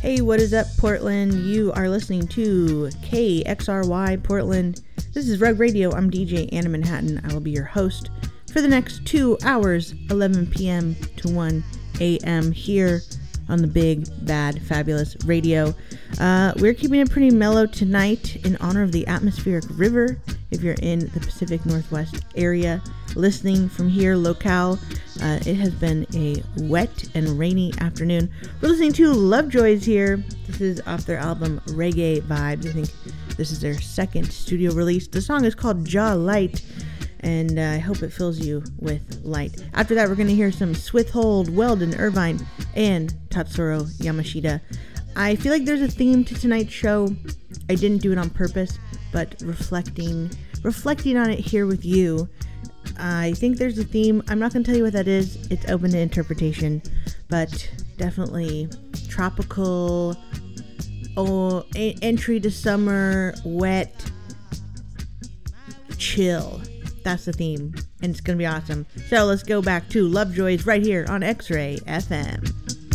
Hey, what is up, Portland? You are listening to KXRY Portland. This is Rug Radio. I'm DJ Anna Manhattan. I will be your host for the next 2 hours, 11 p.m. to 1 a.m. here on the big, bad, fabulous radio. We're keeping it pretty mellow tonight in honor of the atmospheric river. If you're in the Pacific Northwest area listening from here, locale, it has been a wet and rainy afternoon. We're listening to Lovejoys here. This is off their album Reggae Vibes. I think this is their second studio release. The song is called Jaw Light, and I hope it fills you with light. After that, we're going to hear some Swithhold, Weldon Irvine, and Tatsuro Yamashita. I feel like there's a theme to tonight's show. I didn't do it on purpose, but reflecting on it here with you, I think there's a theme. I'm not going to tell you what that is. It's open to interpretation, but definitely tropical, entry to summer, wet, chill. That's the theme, and it's going to be awesome. So let's go back to Lovejoys right here on X-Ray FM.